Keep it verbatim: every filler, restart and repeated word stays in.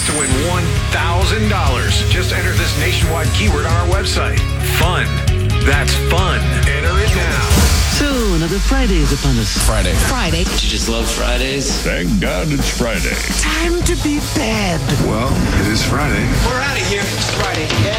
to win one thousand dollars. Just enter this nationwide keyword on our website. Fun. That's fun. Enter it now. So, another Friday is upon us. Friday. Friday. You just love Fridays? Thank God it's Friday. Time to be bad. Well, it is Friday. We're out of here. It's Friday. Yeah.